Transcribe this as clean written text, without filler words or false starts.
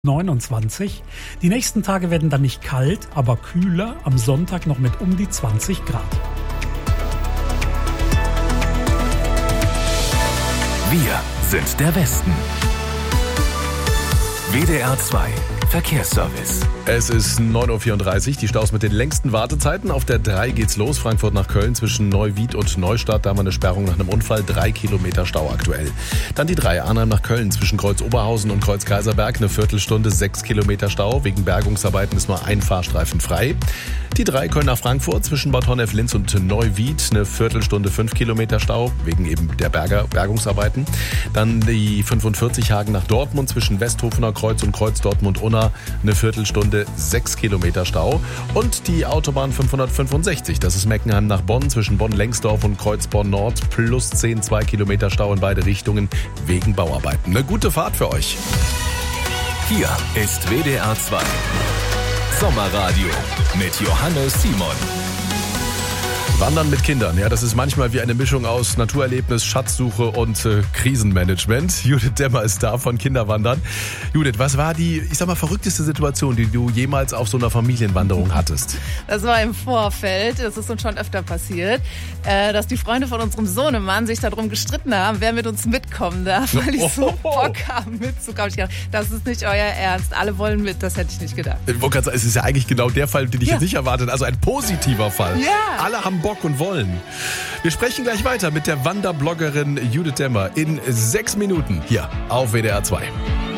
29. Die nächsten Tage werden dann nicht kalt, aber kühler, am Sonntag noch mit um die 20 Grad. Wir sind der Westen. WDR 2 Verkehrsservice. Es ist 9.34 Uhr, die Staus mit den längsten Wartezeiten. Auf der 3 geht's los, Frankfurt nach Köln zwischen Neuwied und Neustadt. Da haben wir eine Sperrung nach einem Unfall, 3 Kilometer Stau aktuell. Dann die 3 Arnhem nach Köln zwischen Kreuz Oberhausen und Kreuz Kaiserberg, eine Viertelstunde, 6 Kilometer Stau. Wegen Bergungsarbeiten ist nur ein Fahrstreifen frei. Die 3 Köln nach Frankfurt zwischen Bad Honnef-Linz und Neuwied, eine Viertelstunde, 5 Kilometer Stau, wegen eben der Bergungsarbeiten. Dann die 45 Hagen nach Dortmund zwischen Westhofener Kreuz und Kreuz Dortmund-Unna, eine Viertelstunde, 6 Kilometer Stau. Und die Autobahn 565, das ist Meckenheim nach Bonn zwischen Bonn-Lengsdorf und Kreuz Bonn-Nord, plus 10, 2 Kilometer Stau in beide Richtungen wegen Bauarbeiten. Eine gute Fahrt für euch. Hier ist WDR 2 Sommerradio mit Johannes Simon. Wandern mit Kindern, ja, das ist manchmal wie eine Mischung aus Naturerlebnis, Schatzsuche und Krisenmanagement. Judith Demmer ist da von Kinderwandern. Judith, was war die, verrückteste Situation, die du jemals auf so einer Familienwanderung hattest? Das war im Vorfeld, das ist uns schon öfter passiert, dass die Freunde von unserem Sohnemann sich darum gestritten haben, wer mit uns mitkommen darf, weil ich so Bock habe mitzukommen. Ich dachte, das ist nicht euer Ernst, alle wollen mit, das hätte ich nicht gedacht. Es ist ja eigentlich genau der Fall, den ich jetzt nicht erwartet, also ein positiver Fall. Ja. Alle haben Bock und wollen. Wir sprechen gleich weiter mit der Wanderbloggerin Judith Demmer in 6 Minuten hier auf WDR 2.